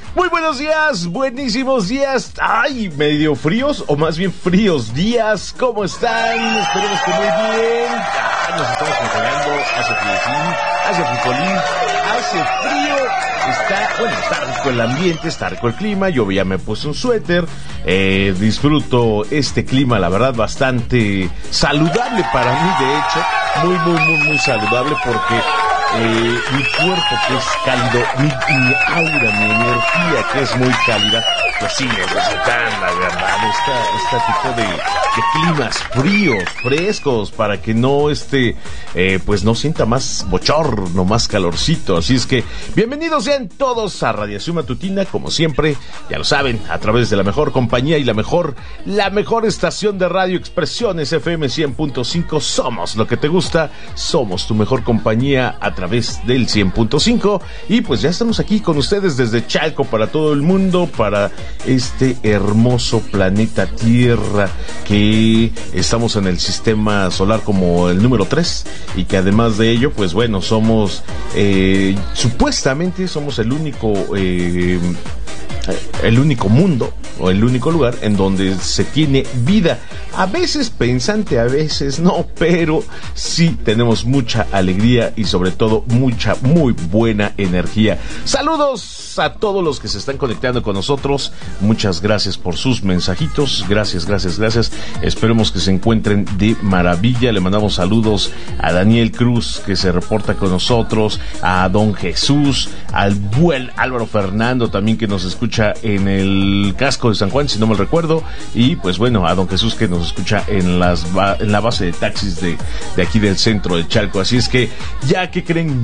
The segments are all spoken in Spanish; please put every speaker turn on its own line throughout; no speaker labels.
Muy buenos días, buenísimos días. Ay, medio fríos o más bien fríos días. ¿Cómo están? Esperemos que muy bien. Nos estamos congelando. Hace friolín, hace fricolín, hace frío. Está rico el ambiente, está rico el clima. Yo ya me puse un suéter. Disfruto este clima, la verdad, bastante saludable para mí, de hecho. Muy saludable porque mi cuerpo, que es cálido, mi aura, mi energía, que es muy cálida, pues sí, necesitan, la verdad, este tipo de climas fríos, frescos, para que no pues no sienta más bochorno, más calorcito. Así es que, bienvenidos sean todos a Radiación Matutina, como siempre, ya lo saben, a través de la mejor compañía y la mejor estación de radio, Expresiones FM 100.5, somos lo que te gusta, somos tu mejor compañía a través del 100.5, y pues ya estamos aquí con ustedes desde Chalco para todo el mundo, para este hermoso planeta Tierra, que estamos en el sistema solar como el número 3, y que además de ello, pues bueno, somos supuestamente somos el único mundo o el único lugar en donde se tiene vida, a veces pensante, a veces no, pero sí tenemos mucha alegría y sobre todo muy buena energía. Saludos a todos los que se están conectando con nosotros, muchas gracias por sus mensajitos, gracias. Esperemos que se encuentren de maravilla. Le mandamos saludos a Daniel Cruz, que se reporta con nosotros, a Don Jesús, al buen Álvaro Fernando también, que nos escucha en el casco de San Juan, si no me recuerdo, y pues bueno, a Don Jesús, que nos escucha en la base de taxis de aquí del centro de Chalco. Así es que ya, ¿qué creen?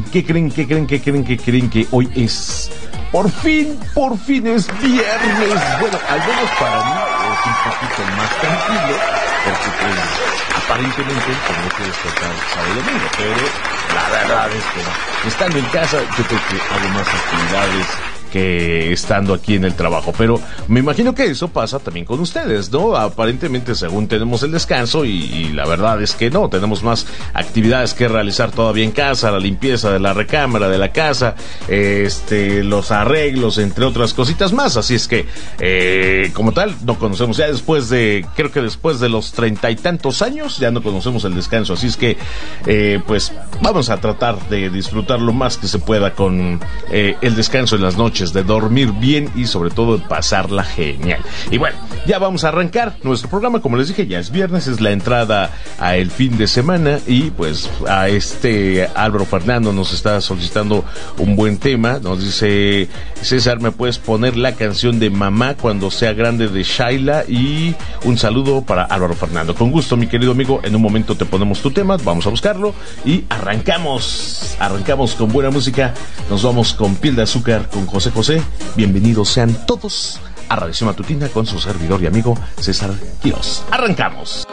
Que hoy es por fin es viernes. Bueno, al menos para mí es un poquito más tranquilo, porque pues aparentemente no quiero despertar sábado y domingo, pero la verdad es que estando en casa yo creo que hago más actividades que estando aquí en el trabajo, pero me imagino que eso pasa también con ustedes, ¿no? Aparentemente, según tenemos el descanso, y la verdad es que no, tenemos más actividades que realizar todavía en casa, la limpieza de la recámara de la casa, los arreglos, entre otras cositas más. Así es que, como tal, no conocemos ya creo que después de los 30 y tantos años, ya no conocemos el descanso. Así es que, pues, vamos a tratar de disfrutar lo más que se pueda con el descanso en las noches, de dormir bien y sobre todo de pasarla genial. Y bueno, ya vamos a arrancar nuestro programa. Como les dije, ya es viernes, es la entrada a el fin de semana, y pues a Álvaro Fernando nos está solicitando un buen tema. Nos dice: César, ¿me puedes poner la canción de Mamá cuando sea grande de Shaila? Y un saludo para Álvaro Fernando. Con gusto, mi querido amigo, en un momento te ponemos tu tema, vamos a buscarlo y arrancamos con buena música. Nos vamos con Piel de Azúcar, con José José. Bienvenidos sean todos a Radiación Matutina con su servidor y amigo César Quiroz. Arrancamos.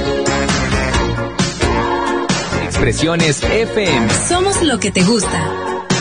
Expresiones FM.
Somos lo que te gusta.